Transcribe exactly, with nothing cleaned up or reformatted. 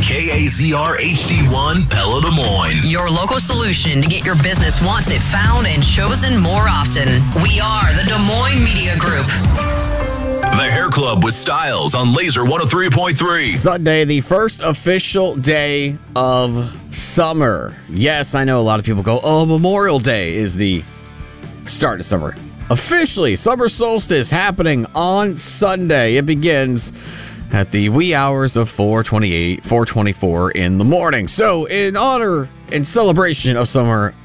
on K A Z R H D one Pella Des Moines. Your local solution to get your business once it found and chosen more often. We are the Des Moines Media Group. The Hair Club with Styles on Laser one oh three point three. Sunday, the first official day of summer. Yes, I know a lot of people go, oh, Memorial Day is the start of summer. Officially, summer solstice happening on Sunday. It begins at the wee hours of four twenty-eight, four twenty-four in the morning. So, in honor and celebration of summer,